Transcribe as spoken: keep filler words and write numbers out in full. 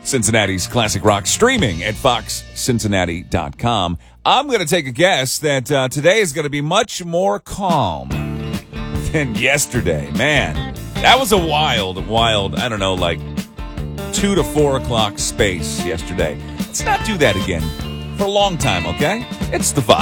Cincinnati's classic rock, streaming at fox cincinnati dot com. I'm going to take a guess that uh, today is going to be much more calm than yesterday. Man, that was a wild, wild, I don't know, like two to four o'clock space yesterday. Let's not do that again for a long time, okay? It's the Vibe.